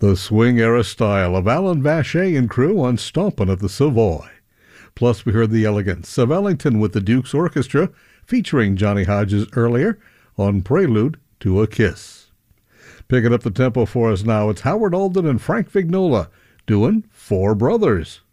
The swing-era style of Alan Vacher and crew on Stompin' at the Savoy. Plus, we heard the elegance of Ellington with the Duke's Orchestra, featuring Johnny Hodges earlier, on Prelude to a Kiss. Picking up the tempo for us now, it's Howard Alden and Frank Vignola doing Four Brothers.